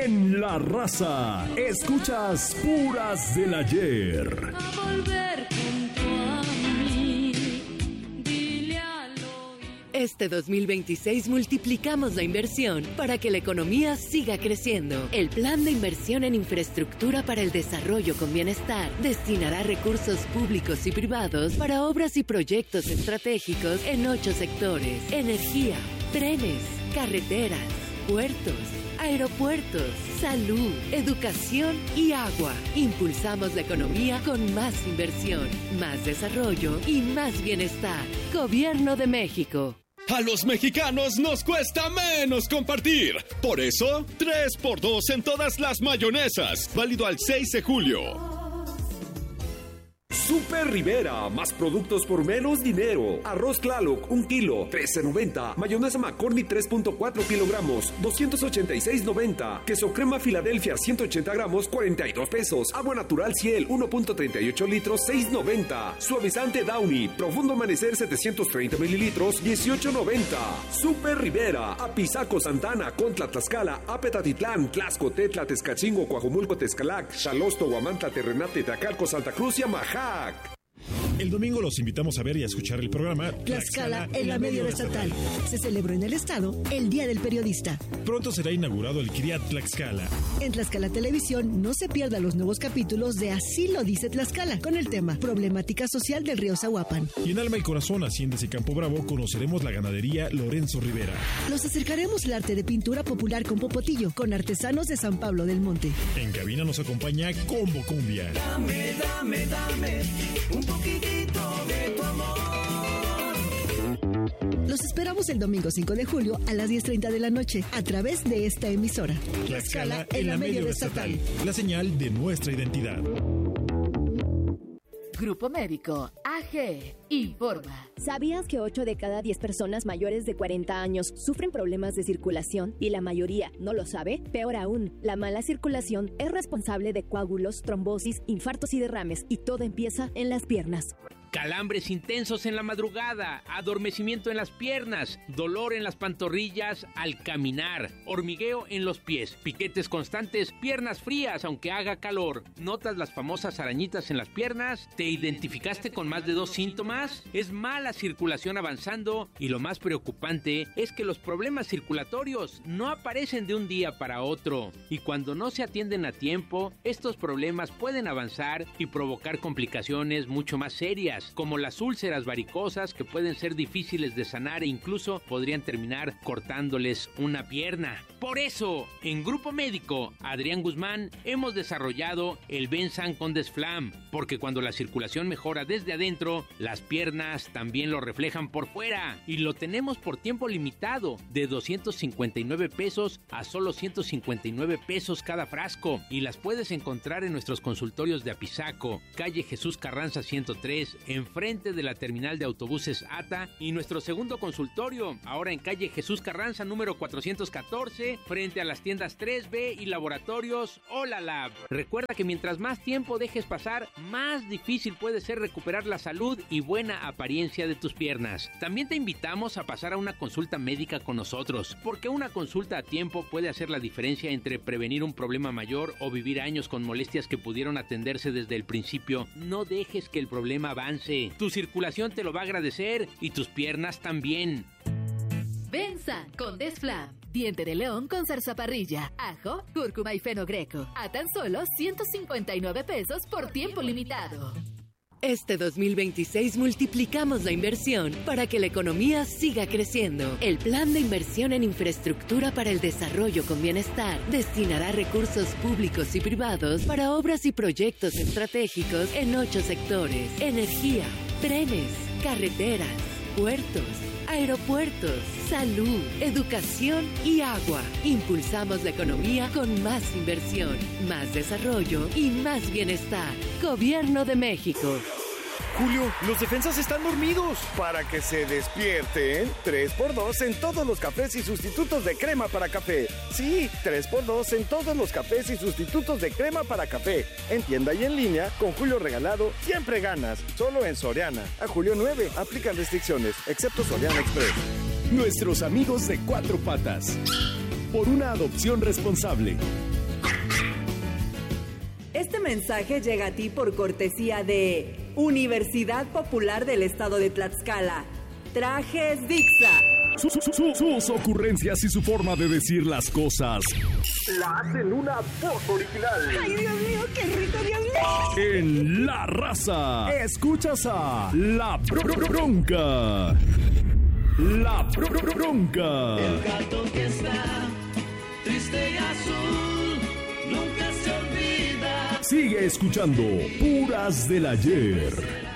En La Raza, escuchas Puras del Ayer. A volver junto a mí, dile al oído. Este 2026 multiplicamos la inversión para que la economía siga creciendo. El Plan de Inversión en Infraestructura para el Desarrollo con Bienestar destinará recursos públicos y privados para obras y proyectos estratégicos en 8 sectores: energía, trenes, carreteras, puertos, aeropuertos, salud, educación y agua. Impulsamos la economía con más inversión, más desarrollo y más bienestar. Gobierno de México. A los mexicanos nos cuesta menos compartir. Por eso, 3x2 en todas las mayonesas. Válido al 6 de julio. Super Rivera, más productos por menos dinero. Arroz Tlaloc, 1 kilo, $13.90. Mayonesa McCormick, 3.4 kilogramos, $286.90. Queso crema Filadelfia, 180 gramos, $42. Agua natural Ciel, 1.38 litros, $6.90. Suavizante Downy, Profundo Amanecer, 730 mililitros, $18.90. Super Rivera, Apizaco, Santana, Contla, Tlaxcala, Apetatitlán, Tlaxco, Tetla, Tezcatzingo, Coajomulco, Tezcalac, Xalosto, Huamantla, Terrenate, Tacalco, Santa Cruz y Amajac. El domingo los invitamos a ver y a escuchar el programa Tlaxcala en la media estatal. Se celebró en el estado el Día del Periodista. Pronto será inaugurado el CRIAT Tlaxcala. En Tlaxcala Televisión no se pierda los nuevos capítulos de Así lo dice Tlaxcala, con el tema Problemática Social del Río Zahuapan. Y en Alma y Corazón, Haciendas y Campo Bravo, conoceremos la ganadería Lorenzo Rivera. Nos acercaremos al arte de pintura popular con popotillo, con artesanos de San Pablo del Monte. En cabina nos acompaña Combo Cumbia. Dame un poquitito de tu amor. Los esperamos el domingo 5 de julio a las 10:30 de la noche a través de esta emisora. Tlaxcala en la media estatal. La señal de nuestra identidad. Grupo Médico AG informa. ¿Sabías que 8 de cada 10 personas mayores de 40 años sufren problemas de circulación y la mayoría no lo sabe? Peor aún, la mala circulación es responsable de coágulos, trombosis, infartos y derrames, y todo empieza en las piernas. Calambres intensos en la madrugada, adormecimiento en las piernas, dolor en las pantorrillas al caminar, hormigueo en los pies, piquetes constantes, piernas frías aunque haga calor. ¿Notas las famosas arañitas en las piernas? ¿Te identificaste con más de 2 síntomas? Es mala circulación avanzando, y lo más preocupante es que los problemas circulatorios no aparecen de un día para otro, y cuando no se atienden a tiempo, estos problemas pueden avanzar y provocar complicaciones mucho más serias, como las úlceras varicosas, que pueden ser difíciles de sanar e incluso podrían terminar cortándoles una pierna. Por eso, en Grupo Médico Adrián Guzmán hemos desarrollado el Bensan con Desflam, porque cuando la circulación mejora desde adentro, las piernas también lo reflejan por fuera, y lo tenemos por tiempo limitado, de 259 pesos a solo 159 pesos cada frasco, y las puedes encontrar en nuestros consultorios de Apizaco, calle Jesús Carranza 103, enfrente de la terminal de autobuses ATA, y nuestro segundo consultorio, ahora en calle Jesús Carranza número 414, frente a las tiendas 3B y laboratorios Hola Lab. Recuerda que mientras más tiempo dejes pasar, más difícil puede ser recuperar la salud y buena apariencia de tus piernas. También te invitamos a pasar a una consulta médica con nosotros, porque una consulta a tiempo puede hacer la diferencia entre prevenir un problema mayor o vivir años con molestias que pudieron atenderse desde el principio. No dejes que el problema avance. Tu circulación te lo va a agradecer, y tus piernas también. Bensan con Desflam. Diente de león con zarzaparrilla, ajo, cúrcuma y fenogreco. A tan solo 159 pesos por tiempo limitado. Este 2026 multiplicamos la inversión para que la economía siga creciendo. El Plan de Inversión en Infraestructura para el Desarrollo con Bienestar destinará recursos públicos y privados para obras y proyectos estratégicos en 8 sectores: energía, trenes, carreteras, puertos, aeropuertos, salud, educación y agua. Impulsamos la economía con más inversión, más desarrollo y más bienestar. Gobierno de México. Julio, los defensas están dormidos. Para que se despierten, 3x2 en todos los cafés y sustitutos de crema para café. Sí, 3x2 en todos los cafés y sustitutos de crema para café. En tienda y en línea, con Julio regalado, siempre ganas. Solo en Soriana. A julio 9, aplican restricciones, excepto Soriana Express. Nuestros amigos de Cuatro Patas. Por una adopción responsable. Este mensaje llega a ti por cortesía de Universidad Popular del Estado de Tlaxcala. Trajes Dixa. Sus ocurrencias y su forma de decir las cosas la hacen una voz original. ¡Ay, Dios mío, qué rico, Dios mío! En La Raza, escuchas a La Bronca. La Bronca. El gato que está triste y azul nunca se olvida. Sigue escuchando Puras del Ayer.